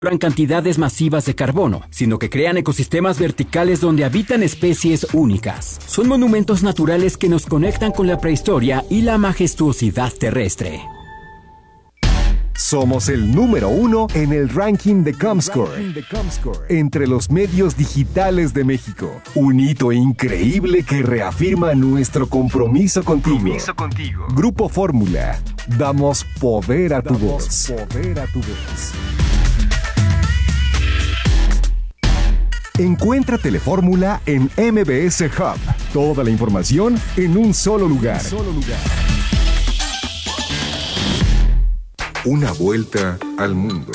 Gran cantidades masivas de carbono, sino que crean ecosistemas verticales donde habitan especies únicas. Son monumentos naturales que nos conectan con la prehistoria y la majestuosidad terrestre. Somos el número 1 en el ranking de Comscore, entre los medios digitales de México. Un hito increíble que reafirma nuestro compromiso contigo. Grupo Fórmula. Damos poder a tu voz. Encuentra Telefórmula en MBS Hub. Toda la información en un solo lugar. Una vuelta al mundo.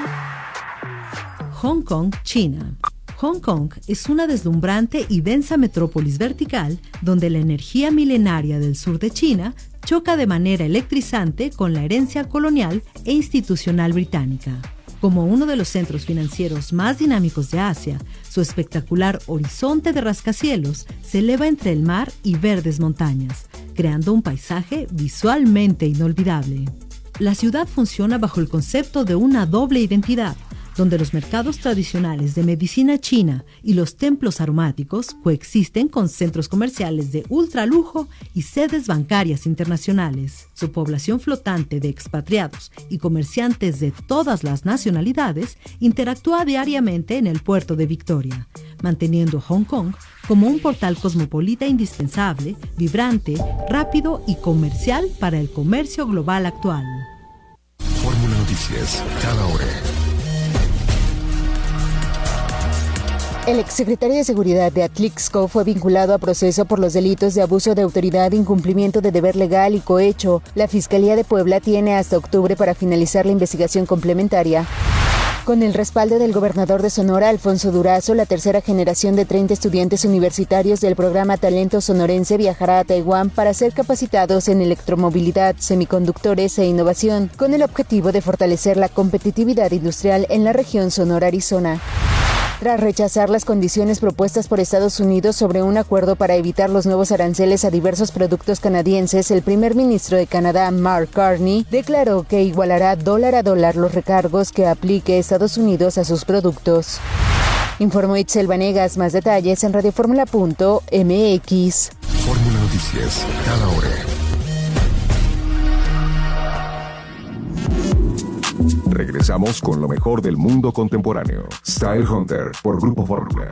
Hong Kong, China. Hong Kong es una deslumbrante y densa metrópolis vertical donde la energía milenaria del sur de China choca de manera electrizante con la herencia colonial e institucional británica. Como uno de los centros financieros más dinámicos de Asia, su espectacular horizonte de rascacielos se eleva entre el mar y verdes montañas, creando un paisaje visualmente inolvidable. La ciudad funciona bajo el concepto de una doble identidad, donde los mercados tradicionales de medicina china y los templos aromáticos coexisten con centros comerciales de ultralujo y sedes bancarias internacionales. Su población flotante de expatriados y comerciantes de todas las nacionalidades interactúa diariamente en el puerto de Victoria, manteniendo Hong Kong como un portal cosmopolita indispensable, vibrante, rápido y comercial para el comercio global actual. Fórmula Noticias, cada hora. El exsecretario de Seguridad de Atlixco fue vinculado a proceso por los delitos de abuso de autoridad, incumplimiento de deber legal y cohecho. La Fiscalía de Puebla tiene hasta octubre para finalizar la investigación complementaria. Con el respaldo del gobernador de Sonora, Alfonso Durazo, la tercera generación de 30 estudiantes universitarios del programa Talento Sonorense viajará a Taiwán para ser capacitados en electromovilidad, semiconductores e innovación, con el objetivo de fortalecer la competitividad industrial en la región Sonora-Arizona. Tras rechazar las condiciones propuestas por Estados Unidos sobre un acuerdo para evitar los nuevos aranceles a diversos productos canadienses, el primer ministro de Canadá, Mark Carney, declaró que igualará dólar a dólar los recargos que aplique Estados Unidos a sus productos. Informó Itzel Vanegas. Más detalles en radioformula.mx. Fórmula Noticias, cada hora. Regresamos con lo mejor del mundo contemporáneo. Style Hunter por Grupo Fórmula.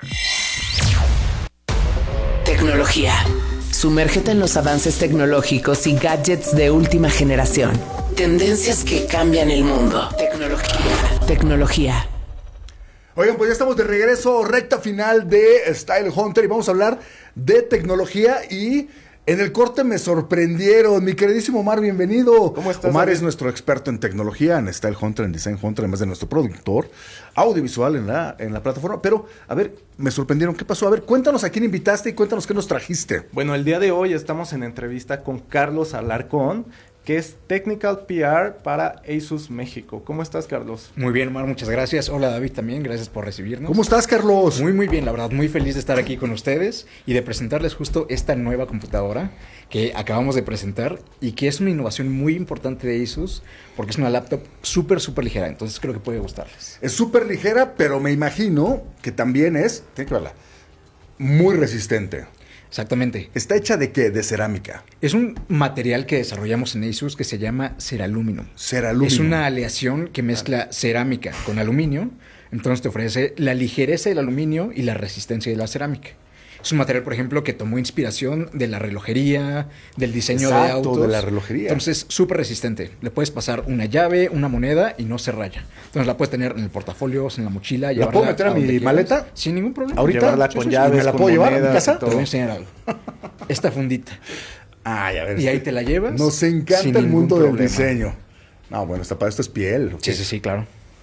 Tecnología. Sumérgete en los avances tecnológicos y gadgets de última generación. Tendencias que cambian el mundo. Tecnología. Oigan, pues ya estamos de regreso, recta final de Style Hunter, y vamos a hablar de tecnología. Y en el corte me sorprendieron. Mi queridísimo Omar, bienvenido. ¿Cómo estás? Omar es nuestro experto en tecnología, en Style Hunter, en Design Hunter, además de nuestro productor audiovisual en la plataforma. Pero, a ver, me sorprendieron. ¿Qué pasó? A ver, cuéntanos a quién invitaste y cuéntanos qué nos trajiste. Bueno, el día de hoy estamos en entrevista con Carlos Alarcón, que es Technical PR para Asus México. ¿Cómo estás, Carlos? Muy bien, Omar, muchas gracias. Hola, David, también, gracias por recibirnos. ¿Cómo estás, Carlos? Muy bien, la verdad, muy feliz de estar aquí con ustedes y de presentarles justo esta nueva computadora que acabamos de presentar y que es una innovación muy importante de Asus porque es una laptop súper ligera, entonces creo que puede gustarles. Es súper ligera, pero me imagino que también tiene que verla, muy resistente. Exactamente. ¿Está hecha de qué? De cerámica. Es un material que desarrollamos en Asus que se llama Ceraluminum. Ceraluminum. Es una aleación que mezcla cerámica con aluminio, entonces te ofrece la ligereza del aluminio y la resistencia de la cerámica. Es un material, por ejemplo, que tomó inspiración de la relojería, del diseño de autos. De la relojería. Entonces, súper resistente. Le puedes pasar una llave, una moneda y no se raya. Entonces, la puedes tener en el portafolio, en la mochila. ¿La puedo meter a mi maleta? Sin ningún problema. ¿Ahorita? Llevarla con llaves, ¿Me la con puedo llevar a mi monedas casa? Te voy a enseñar algo. Esta fundita. Ay, a ver. Y ahí te la llevas. Nos encanta el mundo del diseño. No, bueno, para esto es piel. Okay. Sí, claro.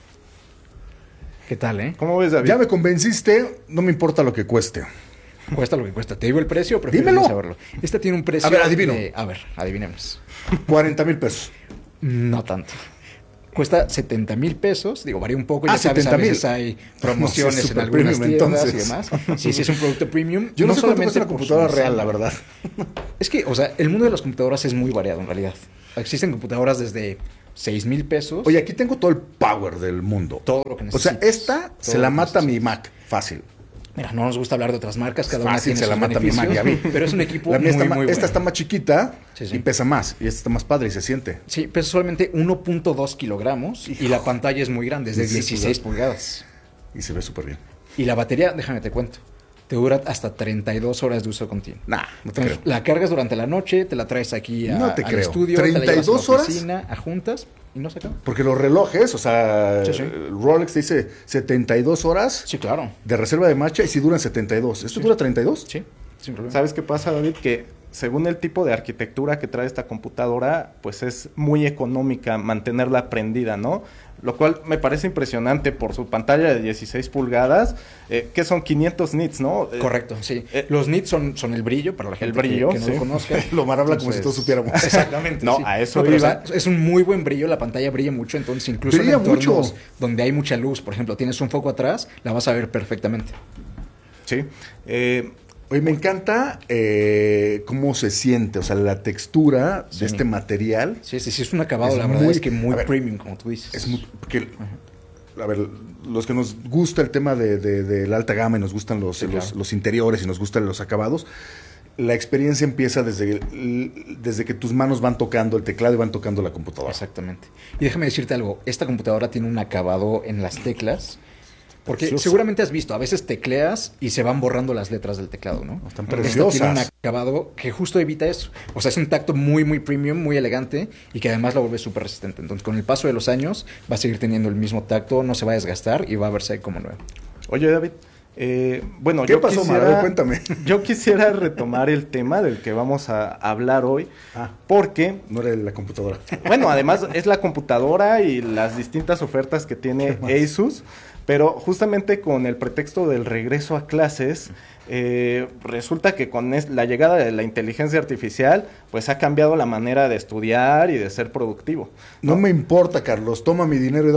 ¿Qué tal, ¿Cómo ves, David? Ya me convenciste, no me importa lo que cueste. Cuesta lo que cuesta. ¿Te digo el precio o prefieres Dímelo. saberlo? Esta tiene un precio. A ver, adivino. Adivinemos. 40,000 pesos. No tanto. Cuesta 70,000 pesos. Digo, varía un poco. Ya sabes, 70,000. a veces hay promociones No, sí, en algunas premium, tiendas entonces. y demás. Sí, es un producto premium. Yo no sé cuánto cuesta una por computadora su real, diseño. la verdad. Es que, el mundo de las computadoras es muy variado en realidad. Existen computadoras desde $6,000 pesos. Oye, aquí tengo todo el power del mundo. Todo lo que O necesitas. sea, esta se la mata mi Mac. Fácil. Mira, no nos gusta hablar de otras marcas, cada una Fácil tiene se la sus mata mi Mac. Ya vi. beneficios, pero es un equipo La mía muy, está, muy bueno. esta está más chiquita Sí, sí. y pesa más. Y esta está más padre y se siente. Sí, pesa solamente 1.2 kilogramos y la pantalla es muy grande, es de 16 pulgadas. Y se ve súper bien. Y la batería, déjame te cuento, te dura hasta 32 horas de uso continuo. Nah, no te Entonces, creo. la cargas durante la noche, te la traes aquí No te al creo. estudio, te la llevas a la 32 horas. oficina, a juntas y no se acaba. Porque los relojes, o sea, Sí, sí. Rolex te dice 72 horas Sí, claro. de reserva de marcha y si duran 72. ¿Esto dura 32? Sí, sin problema. ¿Sabes qué pasa, David? Que según el tipo de arquitectura que trae esta computadora, pues es muy económica mantenerla prendida, ¿no? Lo cual me parece impresionante por su pantalla de 16 pulgadas, que son 500 nits, ¿no? Correcto, sí. Los nits son el brillo, para la gente brillo, que no sí. lo conozca. Lo mar habla como si Entonces, todos supiéramos. Exactamente. No, sí. a eso pero, iba. o sea, es un muy buen brillo, la pantalla brilla mucho, entonces incluso Brilla en entornos mucho. donde hay mucha luz, por ejemplo, tienes un foco atrás, la vas a ver perfectamente. Sí. Oye, me encanta cómo se siente, o sea, la textura de este material. Sí, es un acabado, Es la verdad muy- es que muy a ver, premium, como tú dices. Es muy, porque, a ver, los que nos gusta el tema de la alta gama y nos gustan los interiores y nos gustan los acabados, la experiencia empieza desde que tus manos van tocando el teclado y van tocando la computadora. Exactamente. Y déjame decirte algo, esta computadora tiene un acabado en las teclas, porque Precioso. seguramente has visto, a veces tecleas y se van borrando las letras del teclado, ¿no? Están Esta preciosas. tiene un acabado que justo evita eso. O sea, es un tacto muy, muy premium, muy elegante y que además la vuelve súper resistente. Entonces, con el paso de los años, va a seguir teniendo el mismo tacto, no se va a desgastar y va a verse como nuevo. Oye, David, bueno, ¿Qué pasó, Mar? A ver, cuéntame. Yo quisiera retomar el tema del que vamos a hablar hoy, porque, No era la computadora. bueno, además es la computadora y las distintas ofertas que tiene Asus, pero justamente con el pretexto del regreso a clases, resulta que con la llegada de la inteligencia artificial, pues ha cambiado la manera de estudiar y de ser productivo. No me importa, Carlos. Toma mi dinero y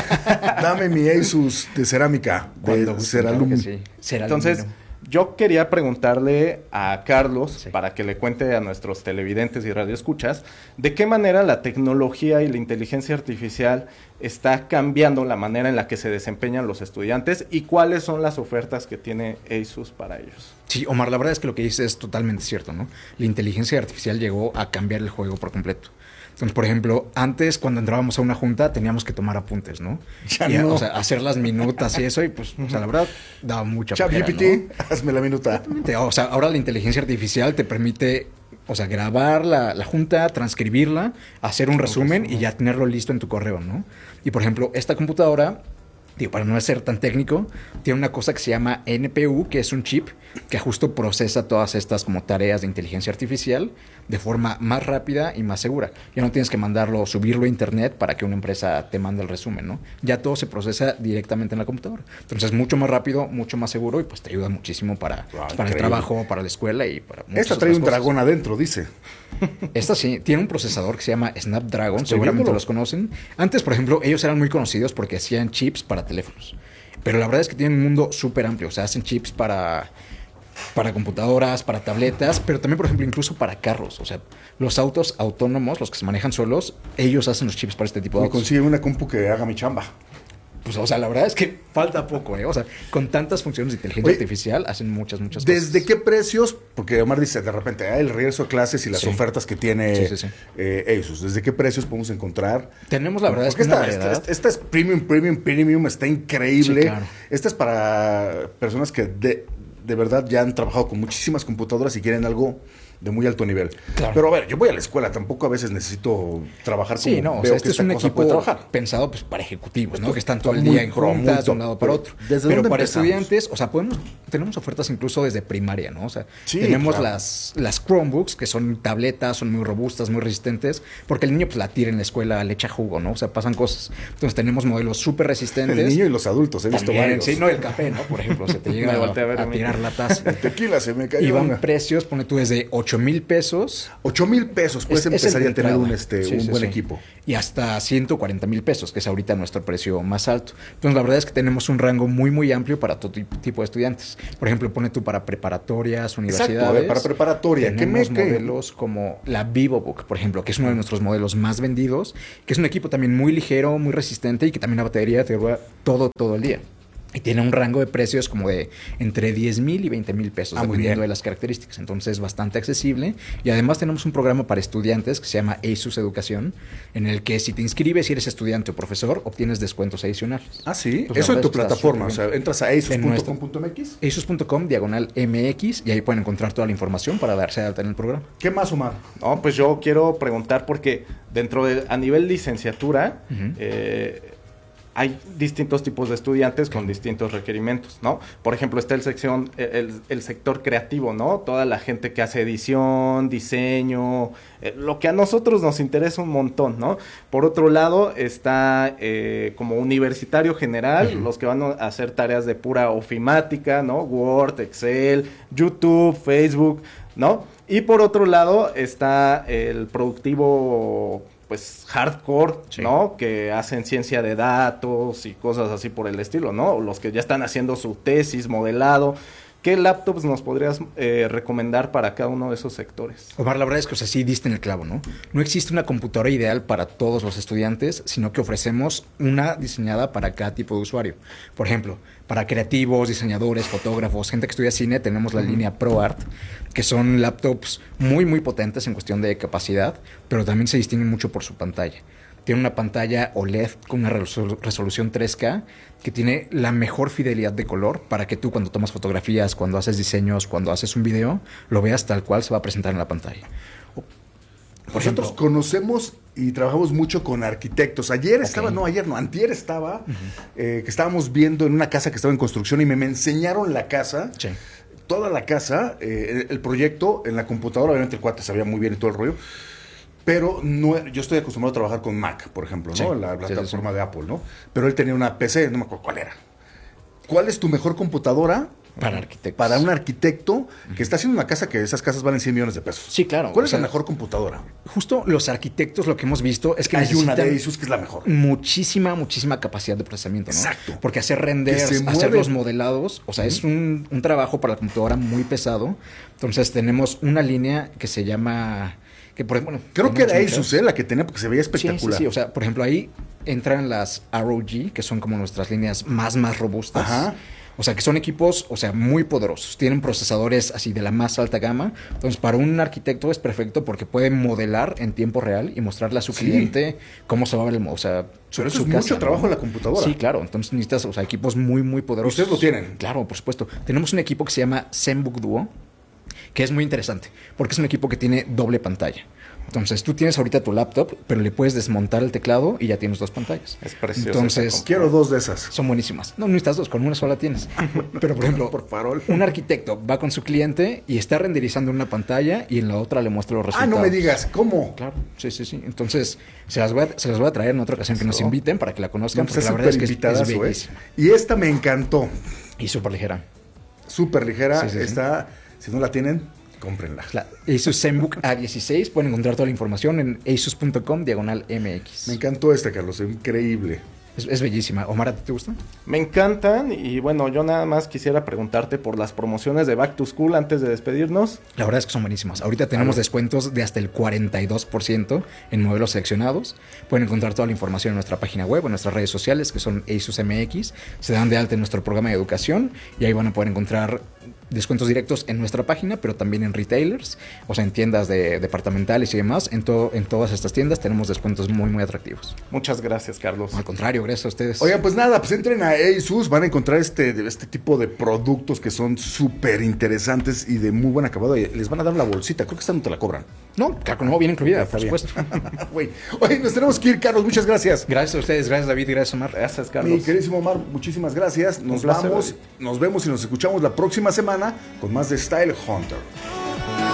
dame mi Asus de cerámica. Cuando De gusten, claro Ceralum. que sí. Entonces, Ceralumino. yo quería preguntarle a Carlos, Sí. para que le cuente a nuestros televidentes y radioescuchas, de qué manera la tecnología y la inteligencia artificial está cambiando la manera en la que se desempeñan los estudiantes y cuáles son las ofertas que tiene Asus para ellos. Sí, Omar, la verdad es que lo que dices es totalmente cierto, ¿no? La inteligencia artificial llegó a cambiar el juego por completo. Entonces, por ejemplo, antes cuando entrábamos a una junta teníamos que tomar apuntes, ¿no? Ya Y, no. o sea, hacer las minutas y eso, y pues, o sea, la verdad, daba mucha flojera, ChatGPT, hazme la minuta. ¿no? O sea, ahora la inteligencia artificial te permite, o sea, grabar la junta, transcribirla, hacer un resumen y ya tenerlo listo en tu correo, ¿no? Y, por ejemplo, esta computadora, digo, para no ser tan técnico, tiene una cosa que se llama NPU, que es un chip que justo procesa todas estas como tareas de inteligencia artificial de forma más rápida y más segura. Ya no tienes que mandarlo, subirlo a internet para que una empresa te mande el resumen, ¿no? Ya todo se procesa directamente en la computadora. Entonces es mucho más rápido, mucho más seguro y pues te ayuda muchísimo para el increíble. trabajo, para la escuela y para muchas Esta trae otras un cosas. dragón adentro, dice. Esta sí, tiene un procesador que se llama Snapdragon, Estoy seguramente viéndolo. los conocen. Antes, por ejemplo, ellos eran muy conocidos porque hacían chips para teléfonos. Pero la verdad es que tienen un mundo súper amplio. O sea, hacen chips para computadoras, para tabletas, pero también, por ejemplo, incluso para carros. O sea, los autos autónomos, los que se manejan solos, ellos hacen los chips para este tipo de Me autos. consigue una compu que haga mi chamba. Pues, o sea, la verdad es que falta poco, ¿eh? O sea, con tantas funciones de inteligencia Oye, artificial hacen muchas cosas. ¿Desde qué precios? Porque Omar dice de repente, el regreso a clases y las Sí. ofertas que tiene Sí. Asus. ¿Desde qué precios podemos encontrar? Tenemos, la verdad, es Porque que una esta, variedad. esta es premium, está increíble. Sí, claro. Esta es para personas que de verdad ya han trabajado con muchísimas computadoras y quieren algo de muy alto nivel. Claro. Pero a ver, yo voy a la escuela, tampoco a veces necesito trabajar Sí, como no, o veo sea, este que es un esta cosa equipo puede trabajar. pensado pues para ejecutivos, ¿no? Esto Que están todo el está día muy en pro, muy juntas de top. un lado para Pero, otro. ¿desde Pero dónde para empezamos? estudiantes, o sea, tenemos ofertas incluso desde primaria, ¿no? O sea, Sí, tenemos claro. las Chromebooks, que son tabletas, son muy robustas, muy resistentes, porque el niño pues la tira en la escuela, le echa jugo, ¿no? O sea, pasan cosas. Entonces tenemos modelos súper resistentes. El niño y los adultos, he visto También, varios. sí, no, el café, ¿no? Por ejemplo, se te llega Me volteé a ver a a mí. tirar la taza. El tequila se me cayó. Y van una. precios, pone tú desde 8,000 pesos. 8,000 pesos puedes empezar a tener un buen sí. equipo. Y hasta 140,000 pesos, que es ahorita nuestro precio más alto. Entonces, la verdad es que tenemos un rango muy, muy amplio para todo tipo de estudiantes. Por ejemplo, pone tú para preparatorias, universidades. Exacto, a ver, para preparatoria. Tenemos modelos como la VivoBook, por ejemplo, que es uno de nuestros modelos más vendidos, que es un equipo también muy ligero, muy resistente y que también la batería te dura todo el día. Y tiene un rango de precios como de entre 10,000 y 20,000 pesos, dependiendo de las características. Entonces es bastante accesible. Y además tenemos un programa para estudiantes que se llama ASUS Educación, en el que si te inscribes y eres estudiante o profesor, obtienes descuentos adicionales. Ah, sí. Pues eso en tu plataforma. O sea, entras a asus.com.mx. asus.com/MX y ahí pueden encontrar toda la información para darse de alta en el programa. ¿Qué más, Omar? No, pues yo quiero preguntar porque a nivel licenciatura, hay distintos tipos de estudiantes con distintos requerimientos, ¿no? Por ejemplo, está el sector creativo, ¿no? Toda la gente que hace edición, diseño, lo que a nosotros nos interesa un montón, ¿no? Por otro lado, está como universitario general, los que van a hacer tareas de pura ofimática, ¿no? Word, Excel, YouTube, Facebook, ¿no? Y por otro lado, está el productivo, pues hardcore, sí, ¿no? Que hacen ciencia de datos y cosas así por el estilo, ¿no? Los que ya están haciendo su tesis, modelado. ¿Qué laptops nos podrías recomendar para cada uno de esos sectores? Omar, la verdad es que, o sea, sí diste en el clavo, ¿no? No existe una computadora ideal para todos los estudiantes, sino que ofrecemos una diseñada para cada tipo de usuario. Por ejemplo, para creativos, diseñadores, fotógrafos, gente que estudia cine, tenemos la línea ProArt, que son laptops muy, muy potentes en cuestión de capacidad, pero también se distinguen mucho por su pantalla. Tiene una pantalla OLED con una resolución 3K que tiene la mejor fidelidad de color para que tú cuando tomas fotografías, cuando haces diseños, cuando haces un video, lo veas tal cual se va a presentar en la pantalla. Nosotros conocemos y trabajamos mucho con arquitectos. Antier estaba, que estábamos viendo en una casa que estaba en construcción y me enseñaron la casa. Sí. Toda la casa, el proyecto en la computadora, obviamente el cuate sabía muy bien y todo el rollo. Pero no, yo estoy acostumbrado a trabajar con Mac, por ejemplo, ¿no? Sí, la plataforma de Apple, ¿no? Pero él tenía una PC, no me acuerdo cuál era. ¿Cuál es tu mejor computadora? Para arquitectos. Para un arquitecto que está haciendo una casa que esas casas valen 100 millones de pesos. Sí, claro. ¿Cuál es la mejor computadora? Justo los arquitectos lo que hemos visto es que hay una de Asus que es la mejor. Muchísima capacidad de procesamiento, ¿no? Exacto. Porque hacer renders, hacer los modelados, o sea, es un trabajo para la computadora muy pesado. Entonces tenemos una línea que se llama... creo que era Asus, la que tenía, porque se veía espectacular. Sí. O sea, por ejemplo, ahí entran las ROG, que son como nuestras líneas más robustas. Ajá. O sea, que son equipos, o sea, muy poderosos. Tienen procesadores así de la más alta gama. Entonces, para un arquitecto es perfecto porque puede modelar en tiempo real y mostrarle a su cliente cómo se va a ver el modo. O sea, pero eso es mucho trabajo en la computadora. Sí, claro. Entonces necesitas, o sea, equipos muy poderosos. ¿Ustedes lo tienen? Claro, por supuesto. Tenemos un equipo que se llama ZenBook Duo, que es muy interesante porque es un equipo que tiene doble pantalla. Entonces, tú tienes ahorita tu laptop, pero le puedes desmontar el teclado y ya tienes dos pantallas. Es precioso. Entonces, quiero dos de esas. Son buenísimas. No necesitas dos, con una sola tienes. Pero, por ejemplo, un arquitecto va con su cliente y está renderizando una pantalla y en la otra le muestra los resultados. Ah, no me digas, ¿cómo? Claro, sí. Entonces, se las voy a traer en otra ocasión que nos inviten para que la conozcan, porque la verdad es que es bellísima. Y esta me encantó. Y súper ligera. Súper ligera. Está, si no la tienen... cómprenla. La Asus ZenBook A16. Pueden encontrar toda la información en asus.com/MX. Me encantó Carlos. Increíble. Es bellísima. Omar, ¿a ti te gusta? Me encantan. Y bueno, yo nada más quisiera preguntarte por las promociones de Back to School antes de despedirnos. La verdad es que son buenísimas. Ahorita tenemos descuentos de hasta el 42% en modelos seleccionados. Pueden encontrar toda la información en nuestra página web, en nuestras redes sociales, que son Asus MX. Se dan de alta en nuestro programa de educación y ahí van a poder encontrar descuentos directos en nuestra página, pero también en retailers, o sea, en tiendas departamentales y demás. En todas estas tiendas tenemos descuentos muy atractivos. Muchas gracias, Carlos. Al contrario, gracias a ustedes. Oigan, pues nada, pues entren a Asus, van a encontrar este tipo de productos que son súper interesantes y de muy buen acabado. Y les van a dar la bolsita, creo que esta no te la cobran. No, claro que no, viene incluida, por supuesto. Oye, nos tenemos que ir, Carlos, muchas gracias. Gracias a ustedes, gracias David, gracias Omar. Gracias, Carlos. Mi queridísimo Omar, muchísimas gracias. Nos vamos, nos vemos y nos escuchamos la próxima semana con más de Style Hunter.